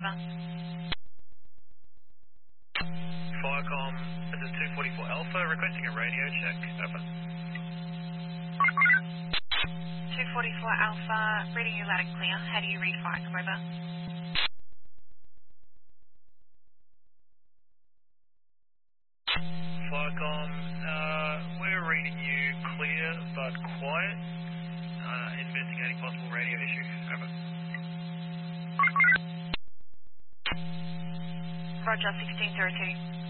Firecom, this is 244 Alpha, requesting a radio check. Over. 244 Alpha, reading you loud and clear. How do you read Firecom? Over. Firecom, we're reading you clear but quiet. Investigating possible radio issue. Over. Roger, 1602.